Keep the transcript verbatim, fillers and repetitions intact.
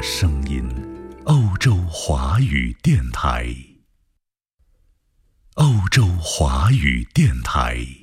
声音，欧洲华语电台。欧洲华语电台。